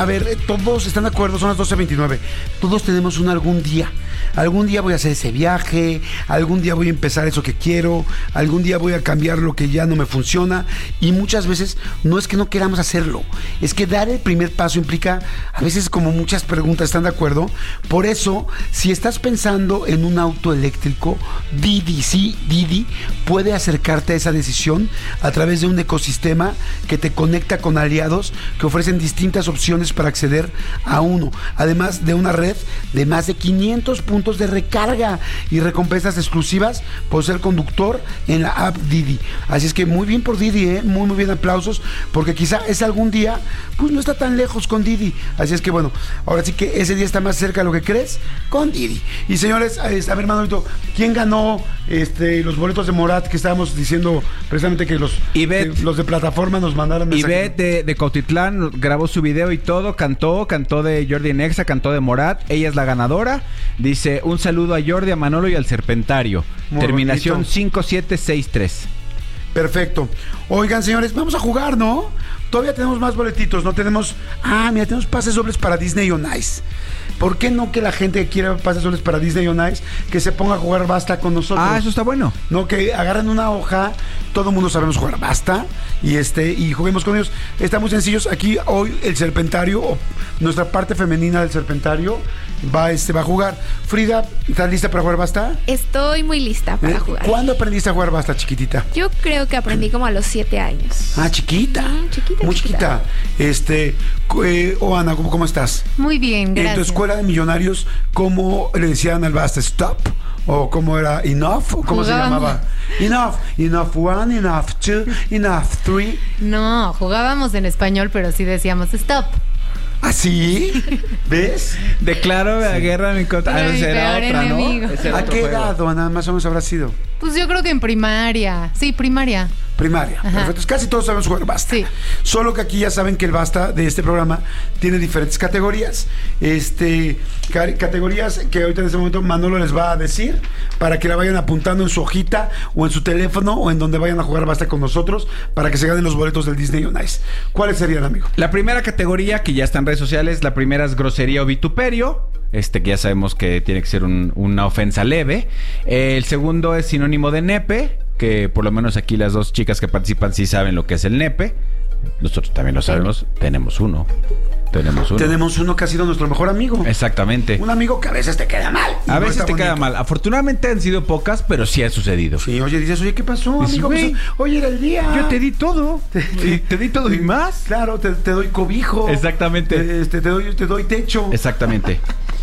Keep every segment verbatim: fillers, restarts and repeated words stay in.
a ver, todos están de acuerdo, son las doce veintinueve. Todos tenemos un algún día. Algún día voy a hacer ese viaje, algún día voy a empezar eso que quiero, algún día voy a cambiar lo que ya no me funciona. Y muchas veces no es que no queramos hacerlo, es que dar el primer paso implica a veces como muchas preguntas, ¿están de acuerdo? Por eso, si estás pensando en un auto eléctrico, Didi, sí, Didi puede acercarte a esa decisión a través de un ecosistema que te conecta con aliados que ofrecen distintas opciones para acceder a uno, además de una red de más de quinientos puntos de recarga y recompensas exclusivas por ser conductor en la app Didi. Así es que muy bien por Didi, ¿eh? muy muy bien, aplausos, porque quizá ese algún día pues no está tan lejos con Didi. Así es que bueno, ahora sí que ese día está más cerca de lo que crees con Didi. Y señores, a ver, Manolito, ¿quién ganó este, los boletos de Morat que estábamos diciendo precisamente que los, que los de plataforma nos mandaron mensaje? Ivette de, de Cautitlán grabó su video y todo, cantó, cantó de Jordi Nexa, cantó de Morat, ella es la ganadora. Dice, un saludo a Jordi, a Manolo y al Serpentario. Muy Terminación bonito. cinco siete seis tres. Perfecto. Oigan, señores, vamos a jugar, ¿no? Todavía tenemos más boletitos, no tenemos... Ah, mira, tenemos pases dobles para Disney on Ice. ¿Por qué no que la gente que quiera pases dobles para Disney on Ice, que se ponga a jugar Basta con nosotros? Ah, eso está bueno. No, que agarren una hoja, todo el mundo sabemos jugar Basta, y este y juguemos con ellos. Está muy sencillos. Aquí hoy el Serpentario, nuestra parte femenina del Serpentario, va, este, va a jugar. Frida, ¿estás lista para jugar Basta? Estoy muy lista para ¿Eh? jugar. ¿Cuándo aprendiste a jugar Basta, chiquitita? Yo creo que aprendí como a los siete años. Ah, chiquita. Ah, chiquita. Muy chiquita. chiquita. Este, eh, oh, Ana, ¿cómo, ¿cómo estás? Muy bien, gracias. En tu escuela de millonarios, ¿cómo le decían al Basta? ¿Stop? ¿O cómo era? ¿Enough? ¿O cómo Jugamos. se llamaba? Enough. Enough one, enough two, enough three. No, jugábamos en español, pero sí decíamos stop. ¿Ah, sí? ¿Ves? Declaro la sí. guerra a mi contra. Ah, esa era otra, enemigo. ¿no? Ese ¿A qué edad, Ana, más o menos habrá sido? Pues yo creo que en primaria. Sí, primaria. Primaria, Ajá. perfecto. Casi todos sabemos jugar Basta. Sí. Solo que aquí ya saben que el Basta de este programa tiene diferentes categorías. Este, categorías que ahorita en este momento Manolo les va a decir para que la vayan apuntando en su hojita o en su teléfono o en donde vayan a jugar Basta con nosotros para que se ganen los boletos del Disney on Ice. ¿Cuáles serían, amigo? La primera categoría, que ya está en redes sociales, la primera es grosería o vituperio. Este que ya sabemos que tiene que ser un, una ofensa leve. Eh, el segundo es sinónimo de nepe, que por lo menos aquí las dos chicas que participan sí saben lo que es el nepe. Nosotros también lo sabemos. Tenemos uno. Tenemos uno. Tenemos uno que ha sido nuestro mejor amigo. Exactamente. Un amigo que a veces te queda mal. A veces te bonito. queda mal. Afortunadamente han sido pocas, pero sí ha sucedido. Sí, oye, dices, oye, ¿qué pasó, dices, amigo? Güey, oye, era el día. Yo te di todo. Te, te, te di todo y más. Claro, te, te doy cobijo. Exactamente. Te, este, te, doy, te doy techo. Exactamente.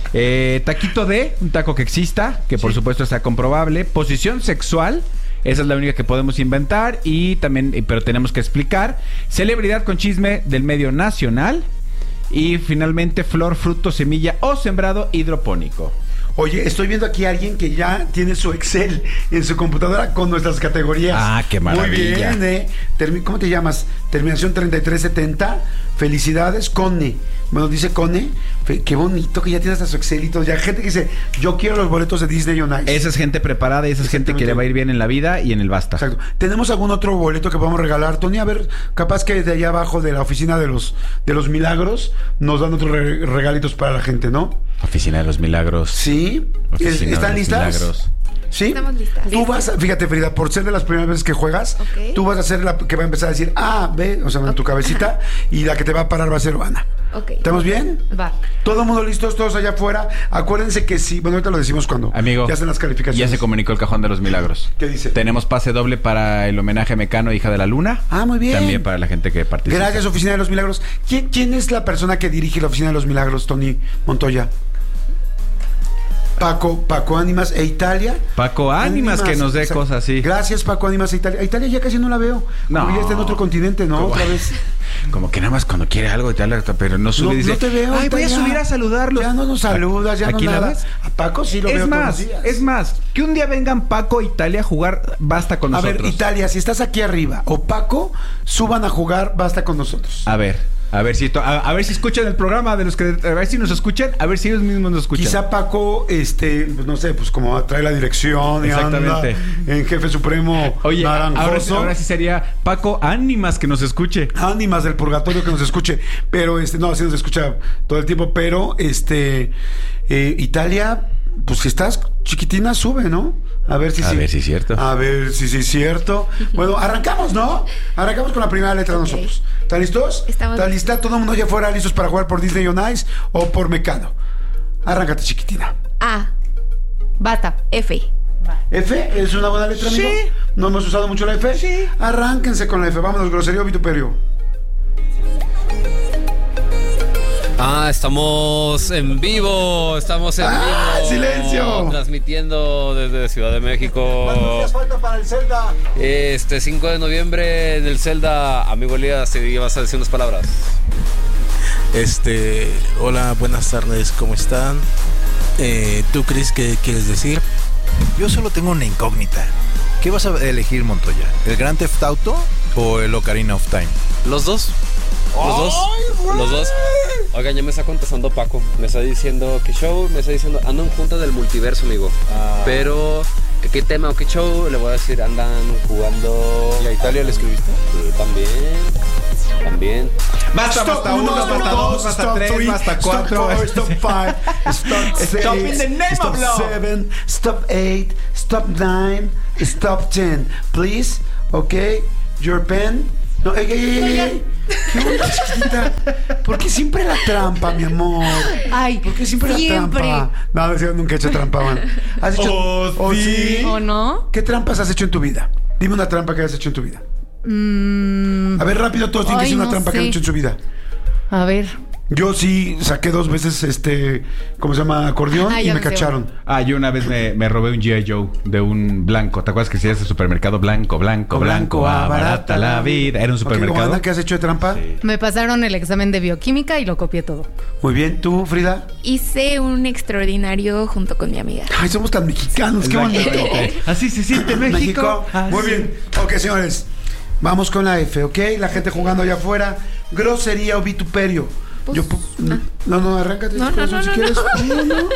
Eh, taquito de, un taco que exista, que por sí. supuesto está comprobable. Posición sexual. Esa es la única que podemos inventar y también, pero tenemos que explicar. Celebridad con chisme del medio nacional. Y finalmente, flor, fruto, semilla o sembrado hidropónico. Oye, estoy viendo aquí a alguien que ya tiene su Excel en su computadora con nuestras categorías. Ah, qué maravilla. Muy bien, ¿eh? Termi- ¿Cómo te llamas? Terminación treinta y tres setenta. Felicidades, Cone. Bueno, dice Cone. Fe- qué bonito que ya tienes hasta su Excel y todo. Ya gente que dice, yo quiero los boletos de Disney on Ice. Esa es gente preparada y esa es gente que le va a ir bien en la vida y en el Basta. Exacto. ¿Tenemos algún otro boleto que podamos regalar, Tony? A ver, capaz que de allá abajo de la oficina de los, de los milagros nos dan otros re- regalitos para la gente, ¿no? Oficina de los Milagros. Sí. Oficina ¿Están de los listas? Milagros. ¿Sí? Estamos listas. Tú vas, fíjate, Frida, por ser de las primeras veces que juegas, okay. tú vas a ser la que va a empezar a decir A, B, o sea, okay. en tu cabecita, y la que te va a parar va a ser Ana. Okay. ¿Estamos bien? Va. Todo el mundo listos, todos allá afuera. Acuérdense que sí, bueno, ahorita lo decimos cuando Amigo, ya hacen las calificaciones. Ya se comunicó el Cajón de los Milagros. ¿Qué dice? Tenemos pase doble para el homenaje a Mecano, hija de la luna. Ah, muy bien. También para la gente que participa. Gracias, Oficina de los Milagros. ¿Quién, quién es la persona que dirige la Oficina de los Milagros, Tony Montoya? Paco, Paco Ánimas e Italia. Paco Ánimas, que nos dé exacto. cosas así. Gracias, Paco Ánimas e Italia. A Italia ya casi no la veo. No. Como ya está en otro continente, ¿no? Como, Otra vez. Como que nada más cuando quiere algo, Italia, pero no sube No, y dice, no te veo. ay, voy a Italia. subir a saludarlos. Ya no nos saludas, ya ¿Aquí no la nada. ves? A Paco sí lo es veo más, todos los días. Es más, que un día vengan Paco e Italia a jugar Basta con a nosotros. ver, Italia, si estás aquí arriba o Paco, suban a jugar Basta con nosotros. A ver. A ver si esto, a, a ver si escuchan el programa de los que a ver si nos escuchan, a ver si ellos mismos nos escuchan. Quizá Paco, este, pues no sé, pues como trae la dirección y Exactamente. anda en jefe supremo. Oye, ahora, naranjoso. ahora sí sería Paco, ánimas que nos escuche. Ánimas del purgatorio que nos escuche. Pero este, no, sí nos escucha todo el tiempo. Pero este eh, Italia, pues si estás chiquitina, sube, ¿no? A ver si A sí. ver si es cierto. A ver si sí es cierto. Bueno, arrancamos, ¿no? Arrancamos con la primera letra Ok. nosotros. ¿Están listos? Estamos ¿Está listos. lista? ¿Todo el mundo ya fuera listos para jugar por Disney on Ice o por Mecano? Arráncate, chiquitina. A, Bata. F. F, ¿es una buena letra, amigo? Sí. ¿No hemos usado mucho la F? Sí. Arránquense con la F. Vámonos, grosería o vituperio. Ah, estamos en vivo, estamos en ¡Ah, vivo. silencio! Transmitiendo desde Ciudad de México. faltan para el Zelda? Este cinco de noviembre en el Zelda. Amigo Elías, te vas a decir unas palabras. Este, hola, buenas tardes, ¿cómo están? Eh, ¿Tú, Chris, qué quieres decir? Yo solo tengo una incógnita. ¿Qué vas a elegir, Montoya? ¿El Grand Theft Auto o el Ocarina of Time? Los dos. Los dos. Los dos. Oigan, ya me está contestando Paco. Me está diciendo que show, me está diciendo, ando en junta del multiverso, amigo. Ah. Pero, ¿qué, qué tema o qué show? Le voy a decir, andan jugando. ¿Y a Italia le escribiste? Sí, también. También. Basta, basta uno, basta dos, basta tres, basta cuatro. Stop four, stop five, stop six, Stop in the name stop of love. seven, stop eight, stop nine, stop ten. Please, okay, your pen. No, ey, ey, ey, ey, ey. ¿Qué onda, chiquita? ¿Por qué siempre la trampa, mi amor? Ay, ¿Por qué siempre, siempre. la trampa? No, no, yo nunca he hecho trampa, man. ¿Has hecho? Oh, ¿Oh, sí. ¿O no? ¿Qué trampas has hecho en tu vida? Dime una trampa que hayas hecho en tu vida. Mm, A ver, rápido, todos tienen que Ay, decir una no trampa que han sé. hecho en su vida. a ver. Yo sí saqué dos veces este, ¿cómo se llama? Acordeón Ah, y ya me me sé. cacharon. Ah, yo una vez me, me robé un G I. Joe de un blanco. ¿Te acuerdas que si es el supermercado blanco, blanco, blanco, ah, barata la vida? Era un Ok, supermercado. Wanda, ¿qué has hecho de trampa? Me pasaron el examen de bioquímica y lo copié todo. Muy bien, ¿tú, Frida? Hice un extraordinario junto con mi amiga. Ay, somos tan mexicanos, qué bonito. Exactamente. Así se siente México. Así. Muy bien. Ok, señores, vamos con la F, ¿ok? La gente jugando allá afuera. Grosería o vituperio. Pues, Yo, pu- ah. No, no, arráncate. No, no, corazón, no, si no, quieres. No, no, no.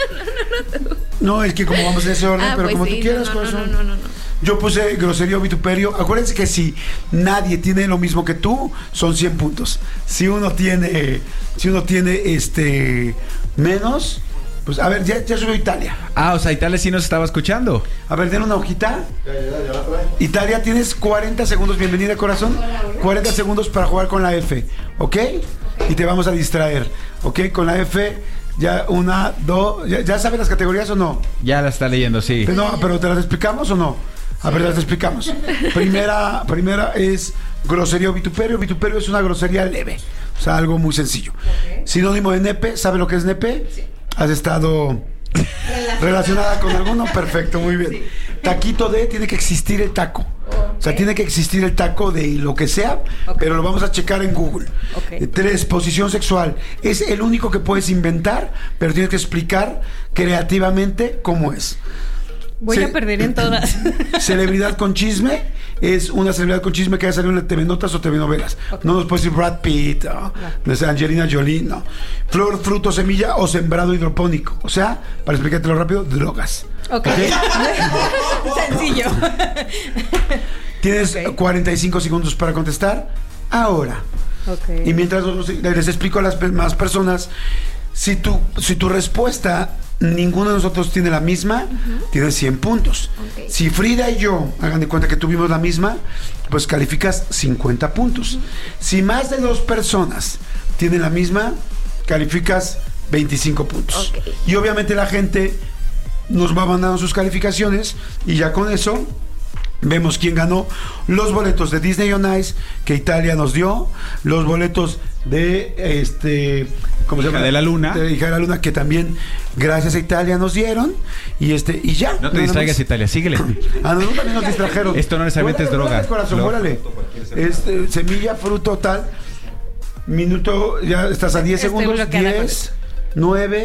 No, es que como vamos en ese orden, Ah, pero pues como sí, tú quieras, no, no, corazón. no, no, no, no. Yo puse grosería o vituperio. Acuérdense que si nadie tiene lo mismo que tú, son cien puntos. Si uno tiene, si uno tiene este menos, pues a ver, ya, ya subió Italia. Ah, o sea, Italia sí nos estaba escuchando. A ver, den una hojita. Italia, tienes cuarenta segundos. Bienvenida, corazón. cuarenta segundos para jugar con la F, ¿ok? Y te vamos a distraer, ¿ok? Con la F, ya una, dos. ¿Ya, ya sabes las categorías o no? Ya la está leyendo, sí. Pero, no, pero ¿te las explicamos o no? A ver, las explicamos. Primera, primera es grosería o vituperio. Vituperio es una grosería leve, o sea, algo muy sencillo. Sinónimo de nepe, ¿sabe lo que es nepe? ¿Has estado relacionada con alguno? Perfecto, muy bien. Taquito de, tiene que existir el taco. O sea, tiene que existir el taco de lo que sea, pero lo vamos a checar en Google. Eh, Tres, posición sexual. Es el único que puedes inventar, pero tienes que explicar creativamente cómo es. Voy Sí. a perder en todas. Celebridad con chisme es una celebridad con chisme que haya salido en T V Notas o T V Novelas. No nos puede decir Brad Pitt, ¿no? No sé, Angelina Jolie, no. Flor, fruto, semilla o sembrado hidropónico. O sea, para explicártelo rápido, drogas. Ok. Sencillo. Tienes Ok. cuarenta y cinco segundos para contestar. Ahora. Ok. Y mientras nosotros- les explico a las pe- más personas, si tu, si tu respuesta ninguno de nosotros tiene la misma, tienes cien puntos. Ok. Si Frida y yo, hagan de cuenta que tuvimos la misma, pues calificas cincuenta puntos. Si más de dos personas tienen la misma, calificas veinticinco puntos. Ok. Y obviamente la gente nos va mandando sus calificaciones y ya con eso vemos quién ganó los boletos de Disney on Ice que Italia nos dio, los boletos de este ¿cómo se Hija llama? de la Luna. De Hija de la Luna, que también gracias a Italia nos dieron. Y este, y ya. No te nada distraigas, más. Italia, síguele. Ah, no, no, también nos distrajeron. Esto no necesariamente es Órale, droga. órale, corazón, Lo- órale. Este, semilla, fruto, tal. Minuto, ya estás a diez Estoy segundos. bloqueada con diez, nueve,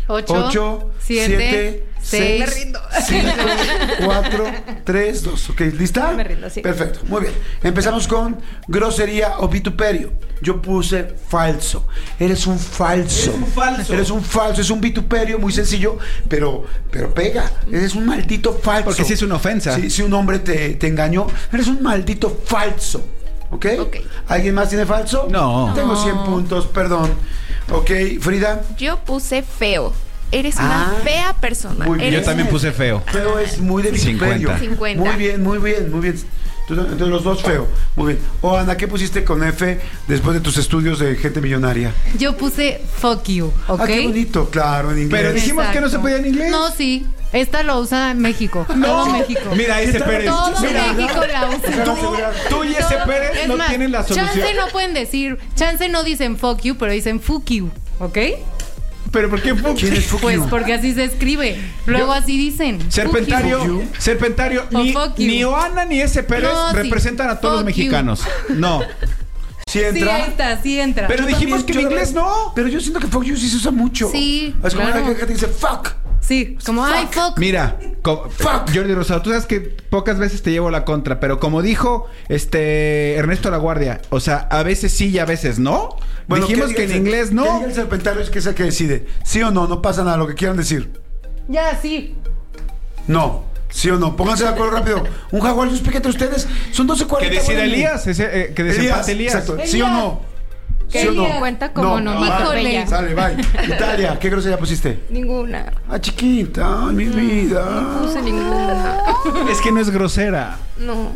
Ocho, ocho, siete, seis, cinco, cuatro, tres, dos. Ok, ¿lista? Me rindo, sí. Perfecto, muy bien. Empezamos con grosería o vituperio. Yo puse falso. Eres un falso. Eres un falso. Eres un falso. Es un vituperio muy sencillo, pero, pero pega. Eres un maldito falso. Porque sí es una ofensa. Sí, si un hombre te, te engañó, eres un maldito falso. ¿Ok? Ok. ¿Alguien más tiene falso? No. Tengo cien puntos, perdón. Ok, Frida. Yo puse feo. Eres una Ah, fea persona. muy bien. Yo Eres también puse feo. Feo es muy de vituperio. cincuenta. cincuenta. Muy bien, muy bien, muy bien. Entonces, entonces los dos feo. Muy bien. O Ana, ¿qué pusiste con F después de tus estudios de gente millonaria? Yo puse fuck you, ¿ok? Ah, qué bonito, claro, en inglés. Pero dijimos que no se podía en inglés. No, sí. Esta lo usa México. Todo México. Mira, ese tal? Pérez. Todo Mira, México la usa. Tú- tú y ese Todo- Pérez es no más, tienen la solución. Chance no pueden decir, chance no dicen fuck you, pero dicen fuck you, ¿ok? Pero ¿por qué fuck? ¿Quién es fuck Pues you? porque así se escribe. Luego así dicen. Serpentario, Fuck you. Serpentario, O ni, fuck you. ni Oana ni ese Pérez No, sí. representan a todos los Fuck you. mexicanos. No. ¿Sí Sí, entra? ahí está, sí entra. Pero Yo dijimos también, que yo en la inglés verdad- no. Pero yo siento que fuck you sí se usa mucho. Sí, Es como claro. la que dice fuck. Sí, como, ay, fuck. Mira, co- Fuck. Jordi Rosado, tú sabes que pocas veces te llevo la contra, pero como dijo este Ernesto Laguardia, o sea, a veces sí y a veces no. Dijimos ¿qué que diga en el- inglés ¿qué no. diga el serpentario es que es el que decide. ¿Sí o no? No pasa nada, lo que quieran decir. Ya, sí. No. ¿Sí o no? Pónganse de acuerdo rápido. Un jaguar, sus entre ustedes. Son doce Que cuarenta. decida bueno. Elías, ese, eh, que desempate Elías. Exacto. ¿Sí o no? ¿Qué ¿Sí o no? Elías? Cuenta como no. onomatopeya. Ah, Sale, bye. Italia, ¿qué grosería pusiste? Ninguna. Ah, chiquita, ay, mi vida. No puse ninguna. Es que no es grosera. No.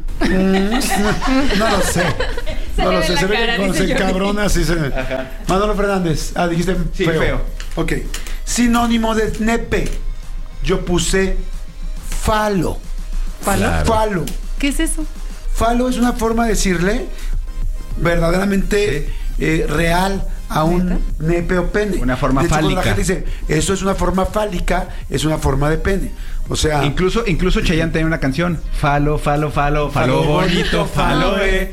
No lo sé. No le lo ve sé. la Se ve cara, que cuando dice se Jordi. encabrona, así se ve. Manolo Fernández. Ah, dijiste Sí, feo. feo. Ok. Sinónimo de nepe. Yo puse falo. ¿Falo? Claro. Falo. ¿Qué es eso? Falo es una forma de decirle verdaderamente eh, real a un nepe o pene. Una forma De hecho, cuando fálica. la gente dice, eso es una forma fálica, es una forma de pene. O sea, Incluso, incluso Chayanne tenía una canción. Falo, falo, falo, falo Falo bonito, falo, eh.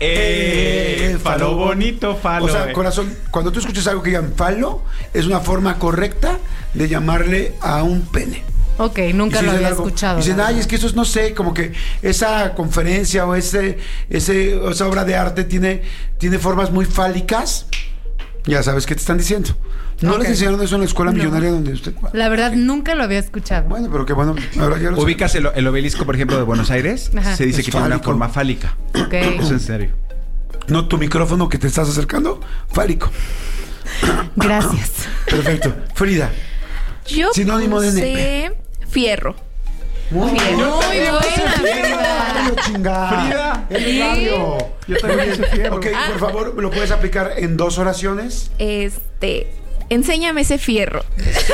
Eh, falo bonito, falo. o sea, eh. corazón, cuando tú escuchas algo que digan falo, es una forma correcta de llamarle a un pene. Ok, Y nunca si lo dicen había algo, escuchado. Dicen, la ay, verdad. es que eso es, no sé, como que esa conferencia o ese, ese, esa obra de arte tiene, tiene formas muy fálicas. Ya sabes qué te están diciendo. ¿No Ok. les enseñaron eso en la escuela No. millonaria donde usted... La verdad, nunca lo había escuchado. Bueno, pero qué bueno. Ahora ya lo sé. Ubicas el, el obelisco, por ejemplo, de Buenos Aires. Ajá. Se dice Es que tiene una fálico. forma fálica. Ok. Es en serio. No, tu micrófono que te estás acercando, fálico. Gracias. Perfecto. Frida. Yo Sinónimo de puse fierro. Muy bien. Muy buena, Frío, chingada. Frida. El Sí. radio. Yo también hice fierro. Ok, por favor, ¿lo puedes aplicar en dos oraciones? Este, enséñame ese fierro.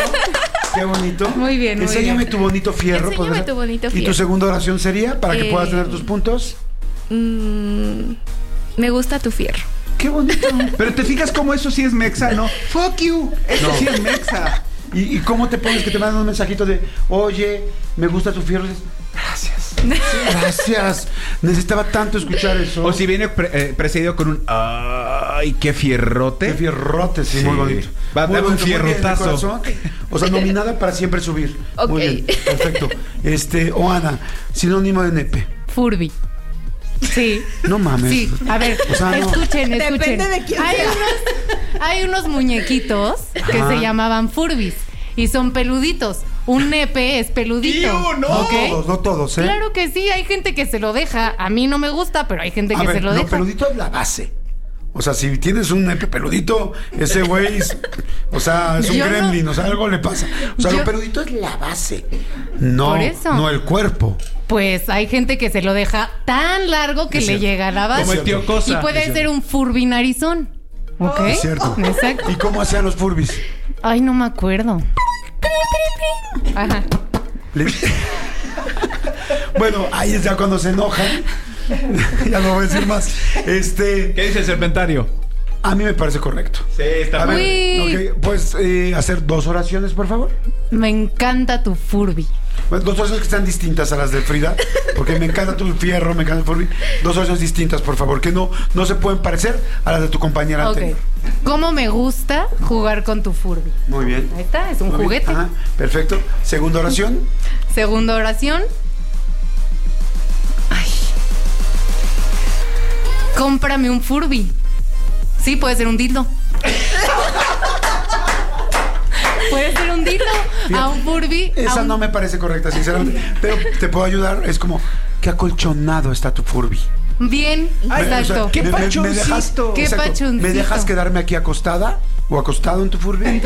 Qué bonito. Muy bien, muy Enséñame bien. tu bonito fierro. Enséñame ¿podría ser? tu bonito ¿Y tu fierro. segunda oración sería para que Eh, puedas tener tus puntos? Mm, me gusta tu fierro. Qué bonito. Pero te fijas cómo eso sí es mexa, ¿no? Fuck you. Eso No. sí es mexa. ¿Y, y cómo te pones que te mandan un mensajito de, oye, me gusta tu fierro? Y dices, gracias. Gracias. Necesitaba tanto escuchar eso. O si viene pre- eh, precedido con un ay, qué fierrote. Qué fierrote, sí, Sí. muy bonito. Va a Muy dar un bonito, muy bien, de fierrotazo. corazón. O sea, nominada para siempre subir. Ok. Muy bien, perfecto. Este, Oana, sinónimo de nepe. Furby. Sí. No mames. Sí, a ver, O sea, no. escuchen, escuchen. Depende de quién hay sea. unos, hay unos muñequitos que Ajá. se llamaban Furbis y son peluditos. Un nepe es peludito. ¡Iu, no! No ¿ok? todos, no todos, ¿eh? Claro que sí, hay gente que se lo deja. A mí no me gusta, pero hay gente A que ver, se lo no, deja. peludito es la base. O sea, si tienes un nepe peludito, ese güey, es- o sea, es un Yo no- gremlin, o sea, algo le pasa. O sea, Yo- lo peludito es la base. No, Por eso. no el cuerpo. Pues hay gente que se lo deja tan largo que Es le cierto. llega a la Como base. el tío Cosa. Y puede Es ser un Furby narizón. ¿Ok? Es cierto. Exacto. ¿Y cómo hacían los furbis? Ay, no me acuerdo. Ajá. Le- Bueno, ahí es ya cuando se enojan. Ya no voy a decir más. Este, ¿Qué dice el serpentario? A mí me parece correcto. Sí, está A ver, Uy. ok, ¿puedes eh, hacer dos oraciones, por favor? Me encanta tu Furby. Bueno, dos oraciones que están distintas a las de Frida, porque me encanta tu fierro, me encanta el Furby. Dos oraciones distintas, por favor, que no, no se pueden parecer a las de tu compañera Ok. anterior. ¿Cómo me gusta jugar con tu Furby? Muy bien. Ahí está, es un Muy bien. juguete. Ajá, perfecto. Segunda oración. Segunda oración. Ay. Cómprame un Furby. Sí, puede ser un dildo. Puede ser un dildo. A un Furby. a Esa un- no me parece correcta, sinceramente. Pero te puedo ayudar. Es como, qué acolchonado está tu Furby. Bien, Me- exacto. o sea, ¡Qué me- me- me pachoncito! dejas- ¡Qué exacto, pachoncito! ¿Me dejas quedarme aquí acostada o acostado en tu Furby?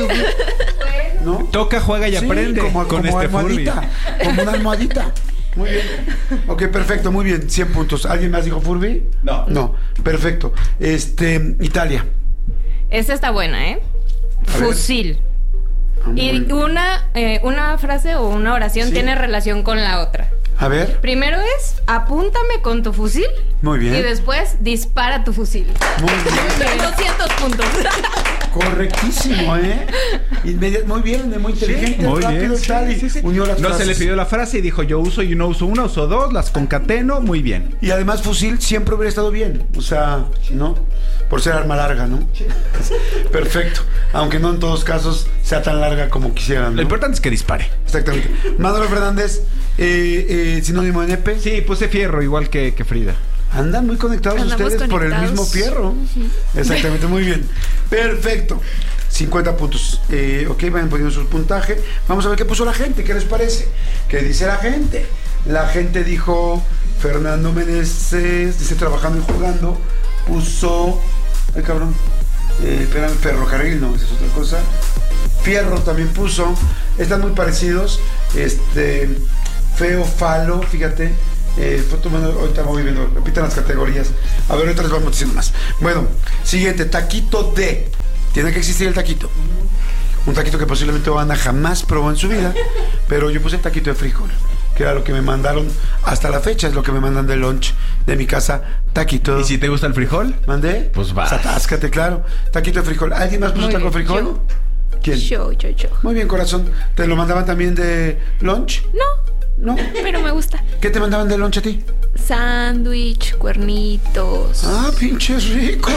¿No? Toca, juega y Sí, aprende como, con como este Furby. almohadita, como una almohadita. Muy bien. Ok, perfecto, muy bien. cien puntos. ¿Alguien más dijo Furby? No. No, perfecto. Este, Italia. Esta está buena, ¿eh? A ver. Fusil. Ah, muy Y bien. una, eh, una frase o una oración Sí. tiene relación con la otra. A ver, Primero es, apúntame con tu fusil. muy bien. Y después, dispara tu fusil. Muy bien. doscientos puntos. Correctísimo, ¿eh? Inmediat- muy bien, muy inteligente, Muy rápido, bien. sí, tal, y sí, sí. unió las No se frases. le pidió la frase y dijo yo uso y no uso una, uso dos, las concateno, muy bien. Y además fusil siempre hubiera estado bien. O sea, ¿no? Por ser arma larga, ¿no? Perfecto. Aunque no en todos casos sea tan larga como quisieran, Lo ¿no? importante es que dispare. Exactamente. Manuel Fernández, eh, eh, sinónimo de nepe. Sí, puse fierro igual que, que Frida. Andan muy conectados Andamos ustedes por el conectados. mismo fierro. Exactamente, muy bien. Perfecto. cincuenta puntos. Eh, ok, vayan poniendo su puntaje. Vamos a ver qué puso la gente, ¿qué les parece? ¿Qué dice la gente? La gente dijo, Fernando Meneses, dice trabajando y jugando, puso, ay cabrón, eh, espérame, ferrocarril, no, esa es otra cosa. Fierro también puso, están muy parecidos. Este, feo, falo, fíjate. Eh, foto, bueno, ahorita voy viendo, repitan las categorías. A ver, ahorita les vamos diciendo más. Bueno, siguiente, taquito de. Tiene que existir el taquito. Un taquito que posiblemente Ana jamás probó en su vida, pero yo puse taquito de frijol, que era lo que me mandaron hasta la fecha, es lo que me mandan de lunch de mi casa, taquito. ¿Y si te gusta el frijol? ¿Mandé? Pues vas. Atáscate, claro. Taquito de frijol. ¿Alguien más puso Muy taco de bien, frijol? yo. ¿Quién? Yo, yo, yo. Muy bien, corazón. ¿Te lo mandaban también de lunch? No, ¿No? pero me gusta. ¿Qué te mandaban de lunch a ti? Sándwich, cuernitos. Ah, pinches ricos.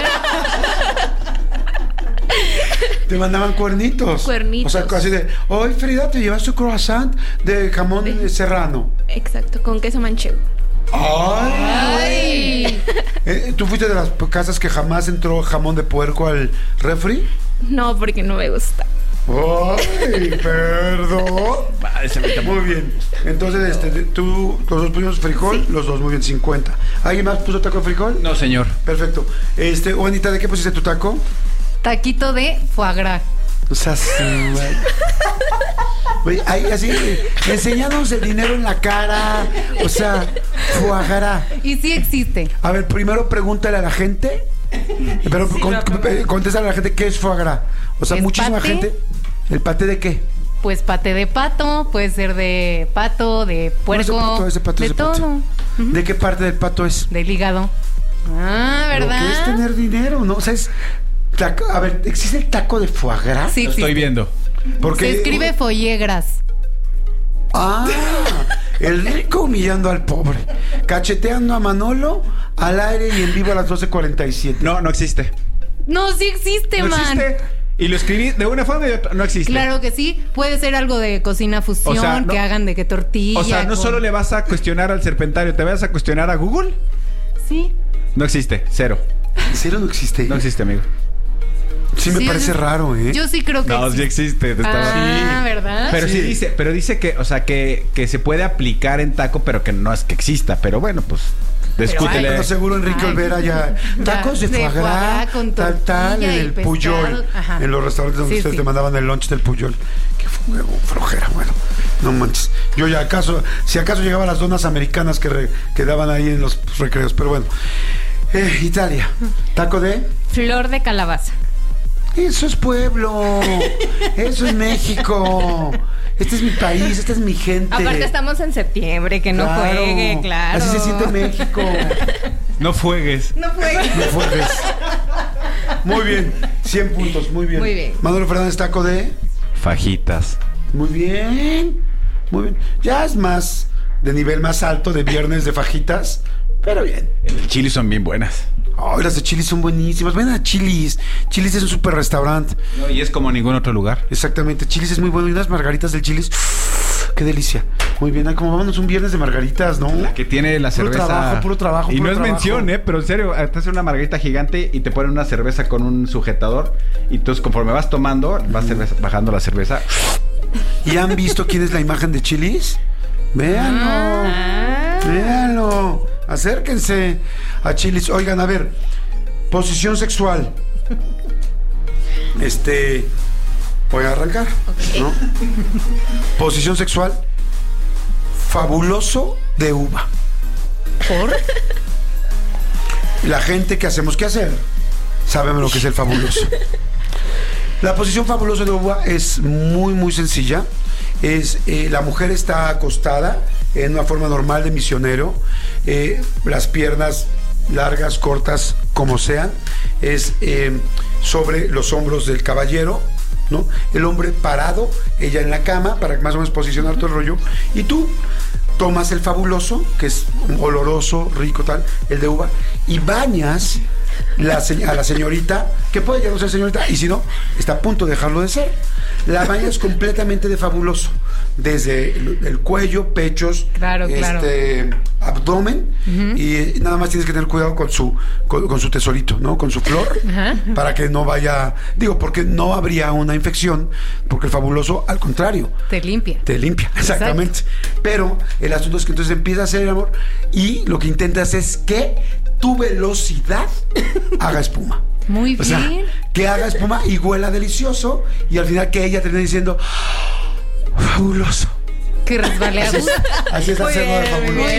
Te mandaban cuernitos. Cuernitos. O sea, casi de, hoy Frida, te llevas tu croissant de jamón De- serrano. Exacto, con queso manchego. ¡Ay! Eh, ¿Tú fuiste de las casas que jamás entró jamón de puerco al refri? No, porque no me gusta. ¡Ay, perdón! Va, ese me está- Muy bien. Entonces, este, tú, los dos pusimos frijol, los dos, muy bien, cincuenta. ¿Alguien más puso taco de frijol? No, señor. Perfecto. Este, Juanita, ¿de qué pusiste tu taco? Taquito de foie gras. O sea, sí, güey. Güey, ahí así, eh, enseñándonos el dinero en la cara. O sea, foie gras. Y sí existe. A ver, primero pregúntale a la gente. Pero con- eh, contéstale a la gente qué es foie gras. O sea, ¿Es muchísima paté? gente. ¿El paté de qué? Pues paté de pato, puede ser de pato, de No, ese puerco, pato, ese pato, de ese pato. todo. ¿De qué parte del pato es? Del hígado. Ah, Lo ¿verdad? que es tener dinero, ¿no? O sea, es. taco- a ver, ¿existe el taco de foie gras? Sí, Lo sí. estoy viendo. Porque. Se escribe follegras. Ah, el rico humillando al pobre. Cacheteando a Manolo al aire y en vivo a las doce cuarenta y siete. No, no existe. No, sí existe, No man. existe. Y lo escribí de una forma y de otra. No existe. Claro que sí. Puede ser algo de cocina fusión, O sea, no- que hagan de que tortilla. O sea, no con- solo le vas a cuestionar al serpentario, te vas a cuestionar a Google. Sí. No existe, cero. ¿En serio no existe? No existe, amigo. Sí me Sí, parece yo- raro, ¿eh? Yo sí creo que No, sí existe. te estaba- Ah, ¿verdad? Pero sí. Sí. dice, pero dice que, o sea, que, que se puede aplicar en taco, pero que no es que exista. Pero bueno, pues, discútele. Pero seguro Enrique Ay, Olvera ya. ya, Tacos de de foie foie gras, gras con tal, tal, en tortilla y el pescado. Puyol. Ajá. En los restaurantes donde Sí, ustedes sí. te mandaban el lunch del Puyol. Qué fuego, flojera, bueno. No manches. Yo ya acaso, si acaso llegaba a las donas americanas que, re- que daban ahí en los recreos, pero bueno. Eh, Italia. Taco de. Flor de calabaza. Eso es pueblo. Eso es México. Este es mi país, esta es mi gente. Aparte estamos en septiembre, que no Claro. juegue, claro. Así se siente México. No fuegues. No juegue. No fuertes. Muy bien, cien puntos, muy bien. Muy bien. Manolo Fernández, taco de... Fajitas. Muy bien, muy bien. Ya es más, de nivel más alto, de viernes de fajitas, pero bien. El chili son bien buenas. Ay, las de Chili's son buenísimas. Ven a Chili's. Chili's es un super restaurante. No, y es como ningún otro lugar. Exactamente, Chili's es muy bueno. Y unas margaritas del Chili's, ¡uf! ¡Qué delicia! Muy bien, ay, como vámonos un viernes de margaritas, ¿no? La que tiene la Puro cerveza. trabajo, puro trabajo, Y puro no es trabajo. mención, ¿eh? Pero en serio, te hacen una margarita gigante y te ponen una cerveza con un sujetador. Y entonces, conforme vas tomando, vas cerveza- bajando la cerveza. ¿Y han visto quién es la imagen de Chili's? Véanlo. Ah. Véanlo. Acérquense a Chili's. Oigan, a ver. Posición sexual. Este. Voy a arrancar. ¿No? Posición sexual. Fabuloso de uva. ¿Por? La gente que hacemos que hacer sabemos lo que es el fabuloso. La posición fabulosa de uva es muy, muy sencilla. Es, eh, la mujer está acostada en una forma normal de misionero. Eh, las piernas largas, cortas, como sean. Es eh, sobre los hombros del caballero, ¿no? El hombre parado, ella en la cama, para más o menos posicionar todo el rollo. Y tú tomas el fabuloso, que es oloroso, rico, tal, el de uva, y bañas la, se- a la señorita, que puede ya no ser señorita, y si no, está a punto de dejarlo de ser. La bañas completamente de fabuloso, desde el, el cuello, pechos, Claro, claro. este, abdomen, y nada más tienes que tener cuidado con su, con, con su tesorito, ¿no? Con su flor, Ajá. para que no vaya, digo, porque no habría una infección, porque el fabuloso, al contrario, Te limpia. te limpia, exactamente. Pero el asunto es que entonces empieza a hacer el amor y lo que intentas es que tu velocidad haga espuma. Muy O sea, bien. que haga espuma y huela delicioso y al final que ella termine diciendo "Oh, fabuloso". Que resbale a Así es, gusto. así es hacerlo de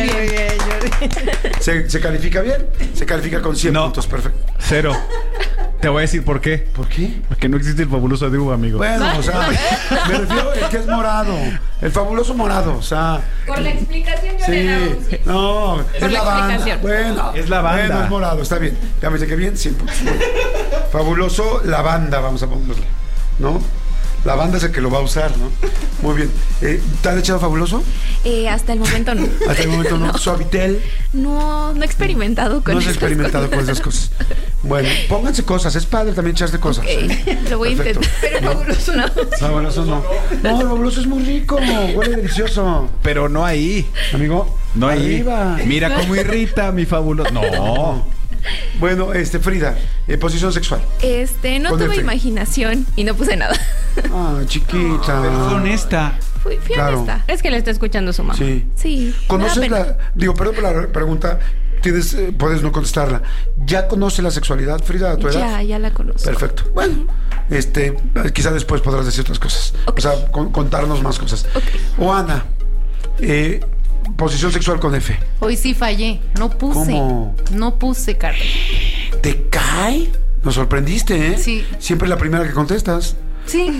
fabuloso. ¿Se, se califica bien? Se califica con cien No. puntos, perfecto. Cero. Te voy a decir por qué. ¿Por qué? Porque no existe el fabuloso de uva, amigo. Bueno, o sea, me refiero al que es morado. El fabuloso morado, o sea. Por la explicación yo Sí, le he dado un cien. no, es Por la lavanda. explicación. Bueno, Es lavanda. Bueno, es morado, está bien. Ya me dice que bien, cien puntos. Fabuloso lavanda, vamos a ponerlo, ¿no? Lavanda es el que lo va a usar, ¿no? Muy bien. Eh, ¿Te han echado fabuloso? Eh, hasta el momento no. Hasta el momento no. Suavitel. No, no he experimentado con No has esas experimentado con esas cosas. Bueno, pónganse cosas. Es padre también echarse cosas. Ok, ¿eh? lo voy a Perfecto. intentar. Pero fabuloso no. Fabuloso no. No, el fabuloso es muy rico. Huele delicioso. Pero no ahí. Amigo, No ahí. arriba. Mira cómo irrita mi fabuloso. No. Bueno, este, Frida, eh, posición sexual. Este, no Con tuve F. imaginación y no puse nada. Ah, chiquita. honesta. Fui, fui Claro. honesta. Es que le está escuchando su mamá. Sí. Sí. ¿Conoces me da pena. la...? Digo, perdón por la re- pregunta. Tienes, eh, puedes no contestarla. ¿Ya conoce la sexualidad, Frida, a tu edad? Ya, ya la conozco. Perfecto. Bueno, este, eh, quizá después podrás decir otras cosas. Ok. O sea, con- contarnos más cosas. Ok. O Ana, eh, posición sexual con F. Hoy sí fallé. No puse. ¿Cómo? No puse, Carlos. ¿Te cae? Nos sorprendiste, ¿eh? Sí. Siempre la primera que contestas. Sí.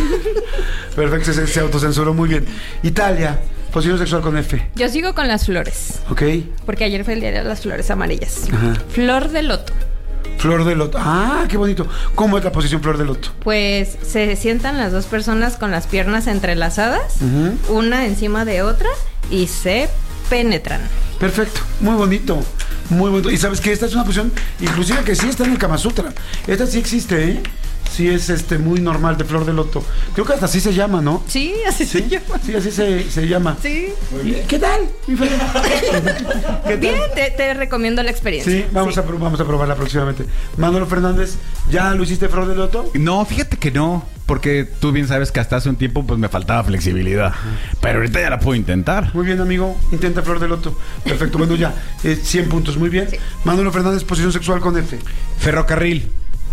Perfecto, se, se autocensuró muy bien. Italia, posición sexual con F. Yo sigo con las flores, ¿Ok? porque ayer fue el día de las flores amarillas. Ajá. Flor de loto. Flor de loto. Ah, qué bonito. ¿Cómo es la posición flor de loto? Pues se sientan las dos personas con las piernas entrelazadas, Ujú. una encima de otra, y se penetran. Perfecto, muy bonito, muy bonito. Y sabes que esta es una posición, inclusive que sí está en el Kama Sutra. Esta sí existe, ¿eh? Sí es este muy normal de flor de loto. Creo que hasta así se llama, ¿no? Sí, así Sí, se llama. sí, así se, se llama. Sí. ¿Y ¿Qué tal? mi Fer? ¿Qué tal? Bien, te, te recomiendo la experiencia. Sí, vamos, A, pro- vamos a probarla próximamente. Manolo Fernández, ¿ya lo hiciste flor de loto? No, fíjate que no. Porque tú bien sabes que hasta hace un tiempo pues me faltaba flexibilidad. Pero ahorita ya la puedo intentar. Muy bien, amigo. Intenta flor de loto. Perfecto, bueno, ya. Eh, cien puntos, muy bien. Manolo Fernández, posición sexual con F. Ferrocarril.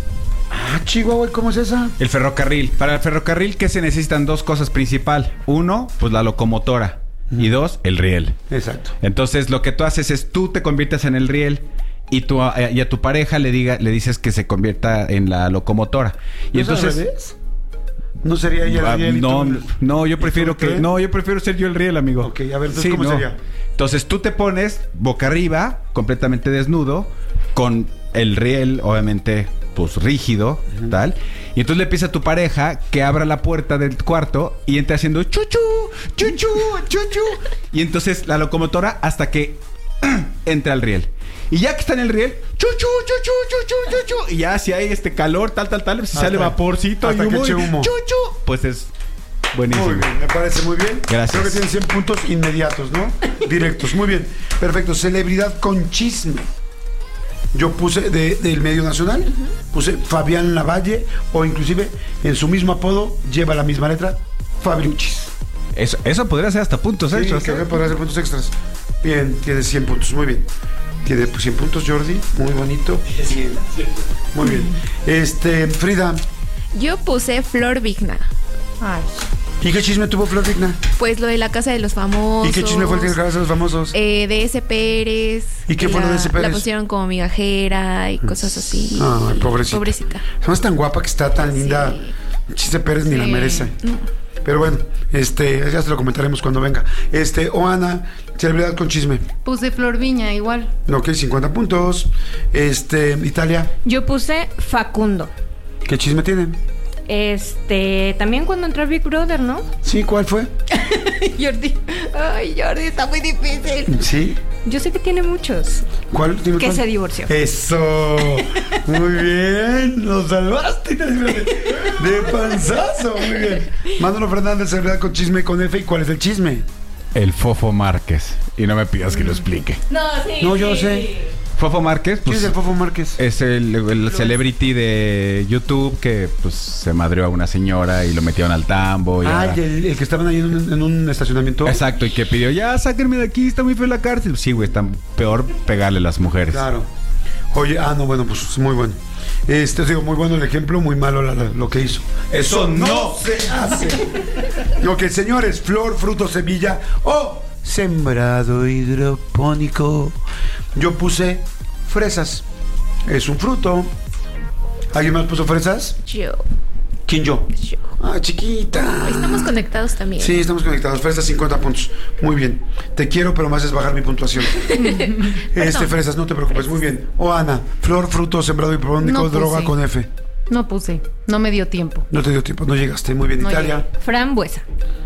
Ah, Chihuahua, ¿cómo es esa? El ferrocarril. Para el ferrocarril, ¿qué se necesitan? Dos cosas principal. Uno, pues la locomotora. Y dos, el riel. Exacto. Entonces, lo que tú haces es tú te conviertes en el riel y, tú, a, y a tu pareja le diga, le dices que se convierta en la locomotora. Y ¿No es al entonces... revés? ¿No sería ella Ah, el riel y no, tú- no, yo y prefiero tú el que tren? no, yo prefiero ser yo el riel, amigo. Ok, a ver, entonces, ¿cómo sería? Entonces tú te pones boca arriba, completamente desnudo, con el riel, obviamente, pues rígido, uh-huh. tal. Y entonces le empieza a tu pareja que abra la puerta del cuarto y entra haciendo chuchu, chuchu, chuchu. Y entonces la locomotora hasta que entra al riel. Y ya que está en el riel, chuchu, chuchu, chuchu, chuchu. Y ya si hay este calor, tal, tal, tal, si hasta, sale vaporcito y humo, humo. Chuchu, pues es buenísimo. Muy bien, me parece muy bien. Gracias. Creo que tienen cien puntos inmediatos, ¿no? Directos, muy bien. Perfecto. Celebridad con chisme. Yo puse de, del medio nacional, uh-huh. puse Fabián Lavalle, o inclusive en su mismo apodo lleva la misma letra, Fabriuchis. Eso, eso podría ser hasta puntos sí, extras. Sí, que podría ser puntos extras. Bien, tiene cien puntos, muy bien. Tiene cien puntos, Jordi, muy bonito. Bien. Muy bien. Este, Frida. Yo puse Flor Vigna. Ay. ¿Y qué chisme tuvo Flor Vigna? Pues lo de la Casa de los Famosos. ¿Y qué chisme fue el de la Casa de los Famosos? Eh, de S. Pérez. ¿Y qué fue la, lo de S. Pérez? La pusieron como migajera y cosas así. Ay, pobrecita. Pobrecita. No es tan guapa que está, tan linda. Sí. S. Pérez sí. ni la merece. No. Pero bueno, este, ya se lo comentaremos cuando venga. Este, Oana, celebridad con chisme. Puse Flor Viña, igual. Ok, cincuenta puntos. Este, Italia. Yo puse Facundo. ¿Qué chisme tiene? Este, también cuando entró Big Brother, ¿no? Sí, ¿cuál fue? Jordi. Ay, Jordi, está muy difícil. Sí. Yo sé que tiene muchos. ¿Cuál? Que cuál? se divorció. Eso. Muy bien. Lo salvaste. De panzazo. Muy bien. Manolo Fernández, celebridad con chisme con F. ¿Y cuál es el chisme? El Fofo Márquez. Y no me pidas que lo explique. No, sí. No, yo sé. Fofo Márquez, pues, ¿quién es el Fofo Márquez? Es el, el celebrity de YouTube que pues se madreó a una señora y lo metieron al tambo. Y ah, ahora... el, el que estaban ahí en un, en un estacionamiento. Exacto, y que pidió, ya sáquenme de aquí, está muy feo la cárcel. Sí, güey, está peor pegarle a las mujeres. Claro. Oye, ah, no, bueno, pues muy bueno. Este, digo, muy bueno el ejemplo, muy malo la, la, lo que hizo. Eso no se hace. Ok, señores, flor, fruto, semilla o sembrado hidropónico. Yo puse fresas. Es un fruto. ¿Alguien más puso fresas? Yo. ¿Quién yo? Yo. Ah, chiquita. Estamos conectados también. Sí, estamos conectados. Fresas, cincuenta puntos. Muy bien. Te quiero, pero me haces bajar mi puntuación. este, fresas, no te preocupes. Muy bien. O Ana, flor, fruto, sembrado hidropónico, No droga puse. con F. No puse. No me dio tiempo. No te dio tiempo, no llegaste. Muy bien. No Italia. llegué. Frambuesa.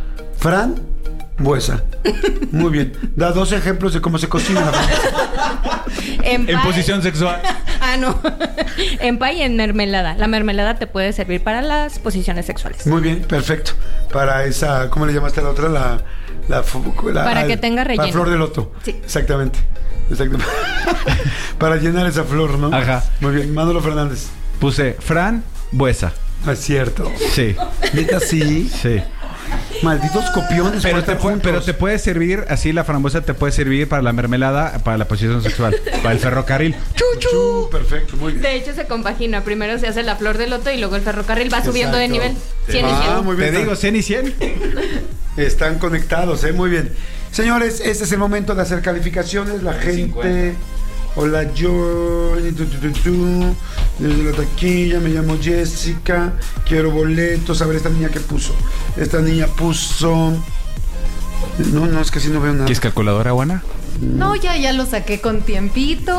Fran Buesa. Muy bien. Da dos ejemplos de cómo se cocina la frambuesa. En, En pie- posición sexual. Ah, no. En pie y en mermelada. La mermelada te puede servir para las posiciones sexuales. Muy bien, perfecto. Para esa, ¿cómo le llamaste a la otra? La, la, fu- la- Para que al- tenga relleno. Para flor de loto. Sí. Exactamente. Exactamente. Para llenar esa flor, ¿no? Ajá. Muy bien. Manolo Fernández. Puse Fran Buesa. No es cierto. Sí, Neta, sí. sí. Malditos copiones. por Pero estar te, puede, juntos. pero te puede servir, así la frambuesa te puede servir para la mermelada, para la posición sexual, para el ferrocarril. Chuchu. Perfecto, muy bien. De hecho, se compagina. Primero se hace la flor de loto y luego el ferrocarril va subiendo de Exacto. nivel. cien y Ah, cien. muy bien. Te digo, cien y cien. Están conectados, ¿eh? Muy bien. Señores, este es el momento de hacer calificaciones. La gente... cincuenta. Hola, yo... tu, tu, tu, tu. Desde la taquilla, me llamo Jessica. Quiero boletos. A ver, esta niña que puso. Esta niña puso... No, no, es que así no veo nada. ¿Quieres calculadora, Juana? No, ya, ya lo saqué con tiempito.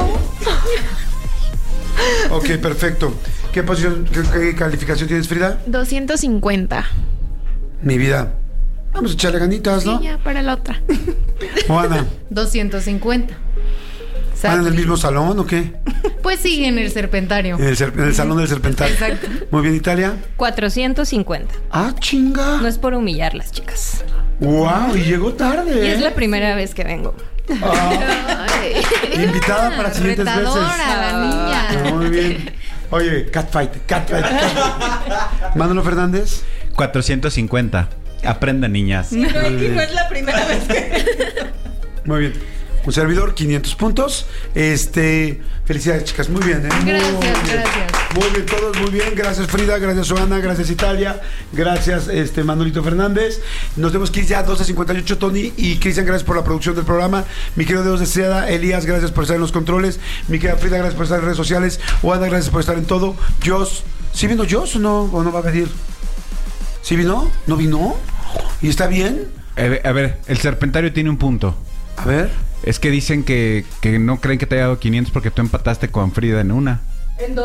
Ok, perfecto. ¿Qué posición, qué, qué calificación tienes, Frida? doscientos cincuenta. Mi vida. Vamos a echarle ganitas, ¿no? Sí, ya para la otra. ¿O Ana? doscientos cincuenta. ¿Van en el mismo salón o qué? Pues sí, en el serpentario. En el, ser- en el salón del Serpentario. Exacto. Muy bien, Italia. cuatrocientos cincuenta. Ah, chinga. No es por humillarlas, chicas. Wow, y llegó tarde. Y es ¿eh? la primera vez que vengo. Ah, invitada para siguientes Retadora, la niña. veces. Muy bien. Oye, catfight, catfight, catfight. Manolo Fernández. cuatrocientos cincuenta. Aprenda, niñas. No, aquí no es la primera vez que... Muy bien. Un servidor, quinientos puntos. Este, felicidades, chicas. Muy bien, ¿eh? Muy Gracias, bien. gracias. Muy bien, todos muy bien. Gracias, Frida. Gracias, Joana. Gracias, Italia. Gracias, este, Manolito Fernández. Nos vemos, quince a doce cincuenta y ocho, Tony y Cristian. Gracias por la producción del programa. Mi querido Dedos de Seda, Elías, gracias por estar en los controles. Mi querida Frida, gracias por estar en redes sociales. Joana, gracias por estar en todo. Jos, ¿sí vino Jos o no? ¿O no va a venir? ¿Sí vino? ¿No vino? ¿Y está bien? A ver, a ver, el serpentario tiene un punto. A ver. Es que dicen que, que no creen que te haya dado quinientos porque tú empataste con Frida en una. En dos.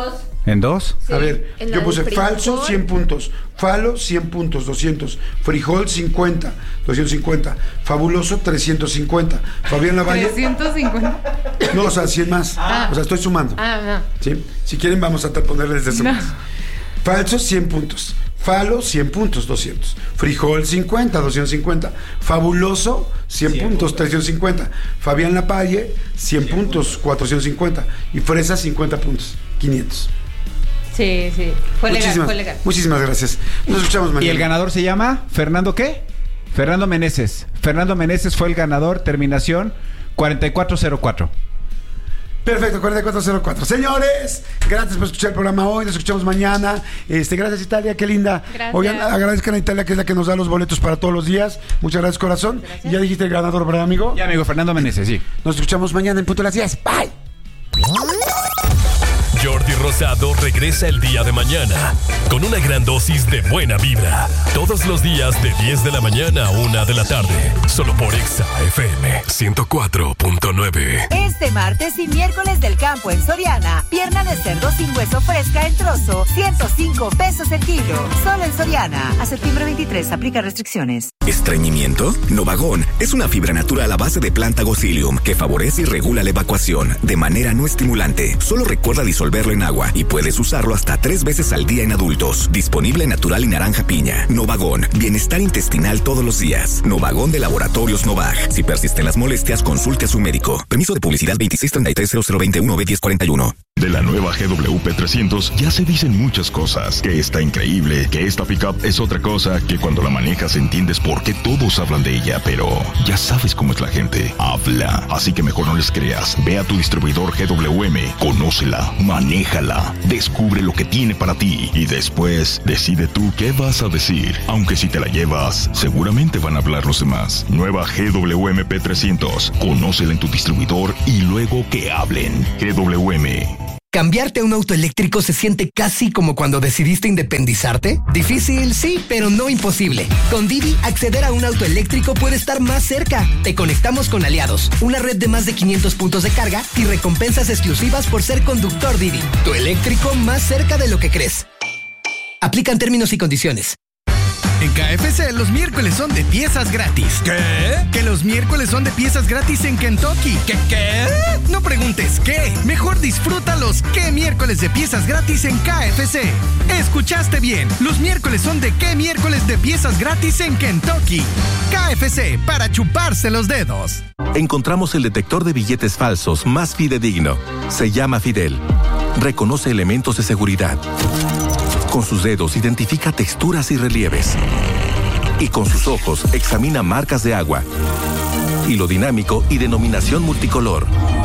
¿En dos? Sí, A ver, en la yo del puse frijol. falso cien puntos, falo cien puntos, doscientos, frijol cincuenta, doscientos cincuenta, fabuloso trescientos cincuenta, Fabián Lavalle, trescientos cincuenta. no, o sea, cien más, Ah. o sea, estoy sumando. Ah, no. ¿Sí? Si quieren vamos a ponerles de eso No. más. Falso cien puntos, falo cien puntos, doscientos, frijol cincuenta, doscientos cincuenta, fabuloso cien puntos, trescientos cincuenta, Fabián Lavalle cien puntos, cuatrocientos cincuenta y fresa cincuenta puntos, quinientos. Sí, sí. Fue legal, Muchísimas, fue legal. muchísimas gracias. Nos escuchamos mañana. Y el ganador se llama Fernando ¿qué? Fernando Meneses. Fernando Meneses fue el ganador, terminación cuarenta y cuatro cero cuatro. Perfecto, cuarenta y cuatro cero cuatro. Señores, gracias por escuchar el programa hoy. Nos escuchamos mañana. Este, gracias, Italia, qué linda. Gracias. Oigan, agradezcan a Italia, que es la que nos da los boletos para todos los días. Muchas gracias, corazón. Y ya dijiste el ganador, ¿verdad, amigo? Ya, amigo, Fernando Meneses, sí. Nos escuchamos mañana en punto de las diez. Bye. Jordi Rosado regresa el día de mañana con una gran dosis de buena vibra. Todos los días de diez de la mañana a una de la tarde. Solo por Exa F M ciento cuatro punto nueve. Este martes y miércoles del campo en Soriana. Pierna de cerdo sin hueso fresca en trozo. ciento cinco pesos el kilo. Solo en Soriana. A septiembre veintitrés. Aplica restricciones. ¿Estreñimiento? Novagón es una fibra natural a base de planta Gossylium que favorece y regula la evacuación de manera no estimulante. Solo recuerda disolverlo en agua y puedes usarlo hasta tres veces al día en adultos. Disponible en natural y naranja piña. Novagón, bienestar intestinal todos los días. Novagón de Laboratorios Novag. Si persisten las molestias, consulte a su médico. Permiso de publicidad veintiséis treinta y tres cero cero veintiuno B diez cuarenta y uno. De la nueva G W P trescientos ya se dicen muchas cosas. Que está increíble, que esta pickup es otra cosa, que cuando la manejas entiendes por qué todos hablan de ella, pero ya sabes cómo es la gente. Habla, así que mejor no les creas. Ve a tu distribuidor G W M, conócela, manéjala, descubre lo que tiene para ti y después decide tú qué vas a decir. Aunque si te la llevas, seguramente van a hablar los demás. Nueva G W M P trescientos, conócela en tu distribuidor y luego que hablen. G W M. ¿Cambiarte a un auto eléctrico se siente casi como cuando decidiste independizarte? Difícil, sí, pero no imposible. Con Didi, acceder a un auto eléctrico puede estar más cerca. Te conectamos con aliados, una red de más de quinientos puntos de carga y recompensas exclusivas por ser conductor Didi. Tu eléctrico más cerca de lo que crees. Aplican términos y condiciones. En K F C los miércoles son de piezas gratis. ¿Qué? Que los miércoles son de piezas gratis en Kentucky. ¿Qué qué? No preguntes qué. Mejor disfruta los qué miércoles de piezas gratis en K F C. Escuchaste bien. Los miércoles son de qué miércoles de piezas gratis en Kentucky. K F C para chuparse los dedos. Encontramos el detector de billetes falsos más fidedigno. Se llama Fidel. Reconoce elementos de seguridad. Con sus dedos identifica texturas y relieves. Y con sus ojos examina marcas de agua, hilo dinámico y denominación multicolor.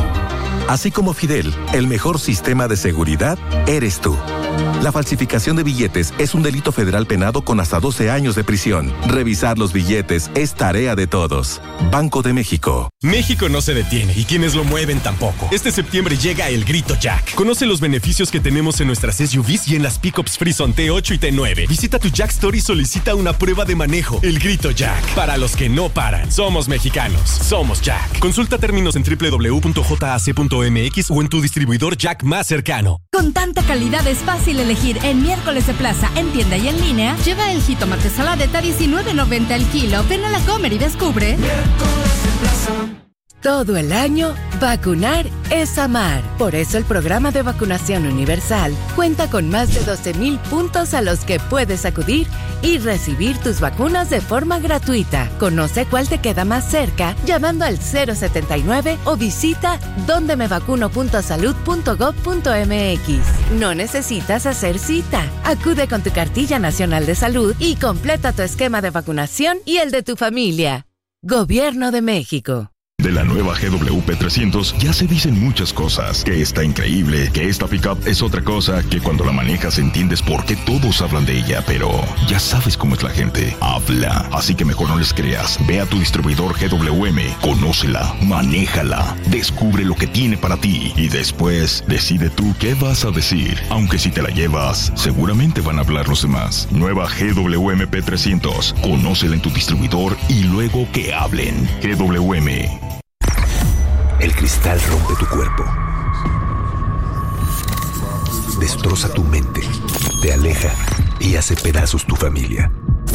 Así como Fidel, el mejor sistema de seguridad eres tú. La falsificación de billetes es un delito federal penado con hasta doce años de prisión. Revisar los billetes es tarea de todos. Banco de México. México no se detiene y quienes lo mueven tampoco. Este septiembre llega el Grito Jack. Conoce los beneficios que tenemos en nuestras S U Vs y en las pickups Frison T ocho y T nueve. Visita tu Jack Store y solicita una prueba de manejo. El Grito Jack. Para los que no paran. Somos mexicanos. Somos Jack. Consulta términos en doble u doble u doble u punto j a c punto m x o en tu distribuidor Jack más cercano. Con tanta calidad es fácil elegir en miércoles de plaza, en tienda y en línea. Lleva el jitomate saladeta a diecinueve noventa el kilo. Ven a la Comer y descubre. Miércoles de plaza. Todo el año, vacunar es amar. Por eso el programa de vacunación universal cuenta con más de doce mil puntos a los que puedes acudir y recibir tus vacunas de forma gratuita. Conoce cuál te queda más cerca llamando al cero setenta y nueve o visita donde me vacuno punto salud punto gob punto m x. No necesitas hacer cita. Acude con tu cartilla nacional de salud y completa tu esquema de vacunación y el de tu familia. Gobierno de México. De la nueva G W P trescientos ya se dicen muchas cosas. Que está increíble, que esta pickup es otra cosa, que cuando la manejas entiendes por qué todos hablan de ella, pero ya sabes cómo es la gente. Habla, así que mejor no les creas. Ve a tu distribuidor G W M, conócela, manéjala, descubre lo que tiene para ti y después decide tú qué vas a decir. Aunque si te la llevas, seguramente van a hablar los demás. Nueva G W M P trescientos, conócela en tu distribuidor y luego que hablen. G W M. El cristal rompe tu cuerpo. destroza tu mente, te aleja y hace pedazos tu familia.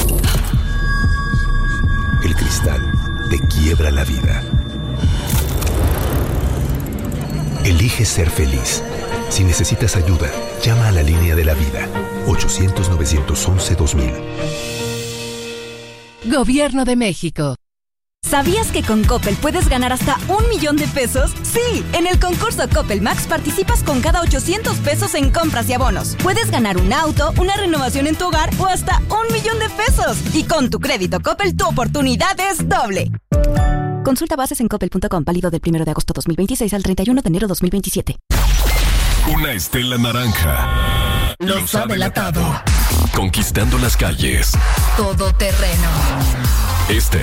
El cristal te quiebra la vida. Elige ser feliz. Si necesitas ayuda, llama a la línea de la vida. ochocientos, novecientos once, dos mil. Gobierno de México. ¿Sabías que con Coppel puedes ganar hasta un millón de pesos? Sí, en el concurso Coppel Max participas con cada ochocientos pesos en compras y abonos. Puedes ganar un auto, una renovación en tu hogar o hasta un millón de pesos. Y con tu crédito Coppel, tu oportunidad es doble. Consulta bases en coppel punto com, válido del primero de agosto dos mil veintiséis al treinta y uno de enero dos mil veintisiete. Una estela naranja los ha delatado. Conquistando las calles. Todoterreno. Este